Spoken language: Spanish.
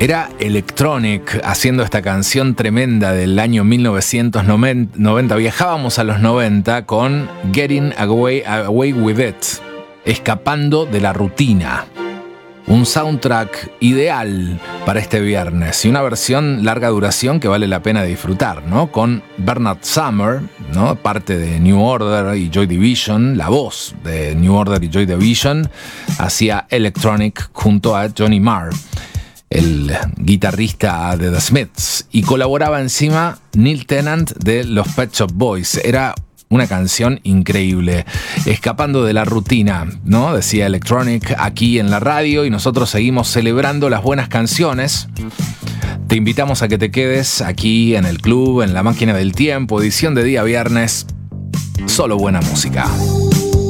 Era Electronic haciendo esta canción tremenda del año 1990. Viajábamos a los 90 con Getting Away With It, escapando de la rutina. Un soundtrack ideal para este viernes y una versión larga duración que vale la pena disfrutar, ¿no? Con Bernard Sumner, ¿no? Parte de New Order y Joy Division, la voz de New Order y Joy Division, hacía Electronic junto a Johnny Marr, el guitarrista de The Smiths, y colaboraba encima Neil Tennant de los Pet Shop Boys. Era una canción increíble, escapando de la rutina, ¿no? Decía Electronic aquí en la radio y nosotros seguimos celebrando las buenas canciones. Te invitamos a que te quedes aquí en el club, en la máquina del tiempo, edición de día viernes, solo buena música.